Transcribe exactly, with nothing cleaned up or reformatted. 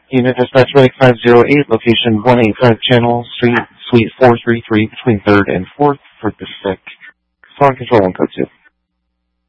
Unit dispatch Relic five zero eight, location one eighty-five Channel Street, Suite four three three, between third and fourth for Pacific. Phone control one code two.